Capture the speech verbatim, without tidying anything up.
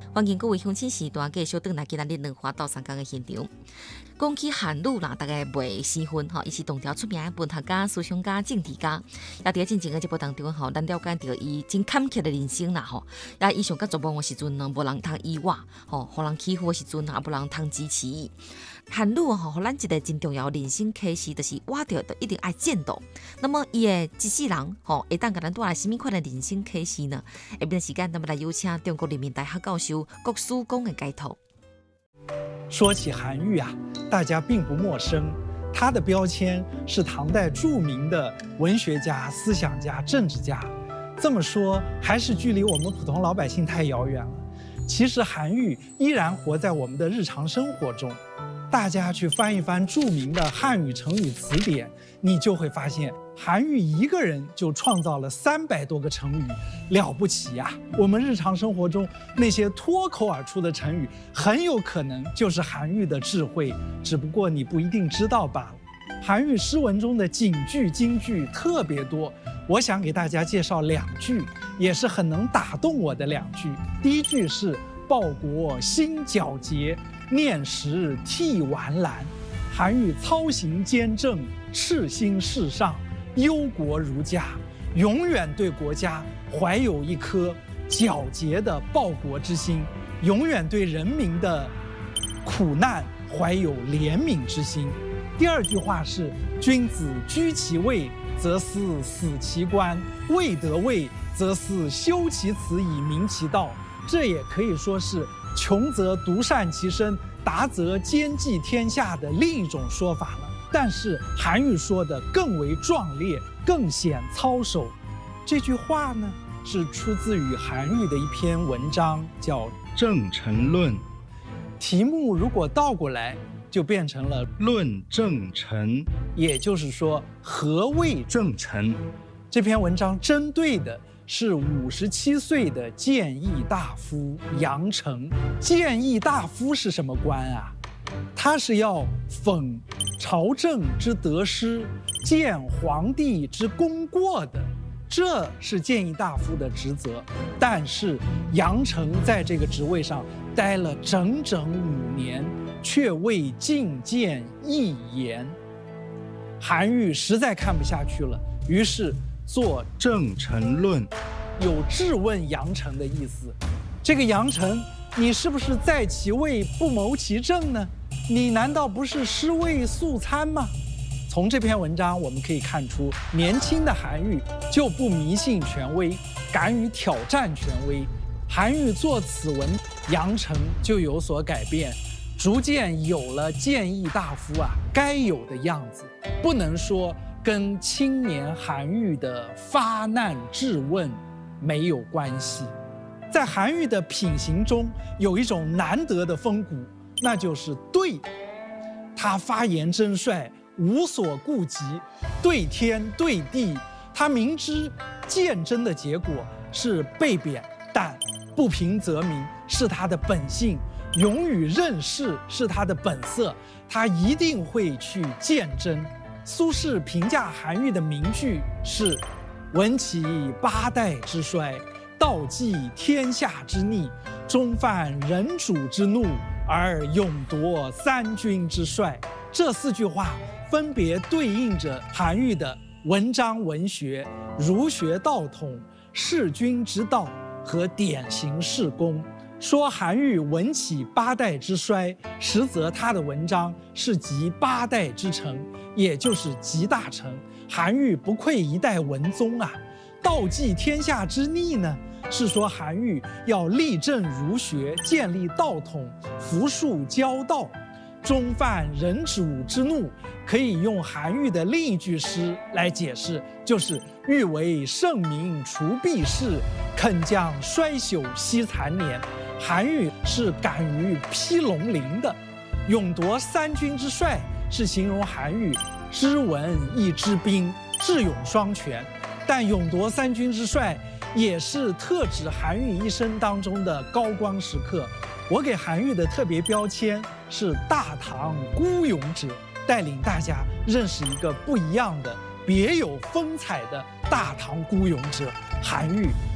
欢迎各位乡亲时段继续回来今仔日两花到三江的现场。讲起韩愈啦，大概袂生分吼，伊是唐朝出名的文学家、思想家、政治家。也伫进前的节目当中吼，咱了解到伊真坎坷的人生啦吼。也伊上甲做梦的时阵呢，无人通依我吼，互人欺负的时阵也无人通支持伊。韩愈吼，互咱一个真重要的人生启示，就是我着一定爱战斗。那么伊的一世人吼，会当甲咱带来什么款的人生启示呢？下边时间，咱们来有请中国人民大学教授郭曙光的解读。 说起韩愈啊，大家并不陌生，他的标签是唐代著名的文学家、思想家、政治家。这么说，还是距离我们普通老百姓太遥远了。其实韩愈依然活在我们的日常生活中。大家去翻一翻著名的汉语成语词典，你就会发现，韩愈一个人就创造了三百多个成语，了不起呀！我们日常生活中那些脱口而出的成语，很有可能就是韩愈的智慧，只不过你不一定知道罢了。韩愈诗文中的警句、金句特别多，我想给大家介绍两句，也是很能打动我的两句。第一句是“报国心皎洁，念时涕完蓝”。韩愈操行兼政，赤心事上，忧国如家，永远对国家怀有一颗皎洁的报国之心，永远对人民的苦难怀有怜悯之心。第二句话是“君子居其位，则思死其官；未得位，则思修其辞以明其道”。这也可以说是“穷则独善其身，达则兼济天下”的另一种说法了。但是韩愈说的更为壮烈，更显操守。这句话呢，是出自于韩愈的一篇文章，叫《 正臣论》。 题目如果倒过来，就变成了 “论正臣”， 也就是说，何谓正臣？这篇文章针对的是五十七岁的谏议大夫杨成。谏议大夫是什么官啊？他是要讽朝政之得失，谏皇帝之功过的，这是谏议大夫的职责。但是杨成在这个职位上待了整整五年，却未进谏一言。韩愈实在看不下去了，于是做《 正臣论》， 有质问杨成的意思。这个杨成，你是不是在其位不谋其政呢？你难道不是尸位素餐吗？从这篇文章我们可以看出，年轻的韩愈就不迷信权威，敢于挑战权威。韩愈作此文，杨成就有所改变，逐渐有了谏议大夫啊该有的样子。不能说跟青年韩愈的发难质问没有关系。在韩愈的品行中，有一种难得的风骨，那就是对。他发言真率，无所顾忌，对天对地。他明知谏争的结果是被贬，但不平则鸣是他的本性，勇于任事是他的本色，他一定会去谏争。苏轼评价韩愈的名句是：“闻其八代之衰，道济天下之逆，终犯人主之怒，而勇夺三军之帅。”这四句话分别对应着韩愈的文章文学、儒学道统、弑君之道和典型事功。说韩愈文起八代之衰，实则他的文章是集八代之成，也就是集大成。韩愈不愧一代文宗啊！道济天下之逆呢，是说韩愈要立正儒学，建立道统，扶庶教道，终犯人主之怒。可以用韩愈的另一句诗来解释，就是“欲为圣明除弊事，肯将衰朽惜残年”。韩愈是敢于披龙鳞的。勇夺三军之帅是形容韩愈知文亦知兵，智勇双全。但勇夺三军之帅也是特指韩愈一生当中的高光时刻。我给韩愈的特别标签是大唐孤勇者，带领大家认识一个不一样的、别有风采的大唐孤勇者韩愈。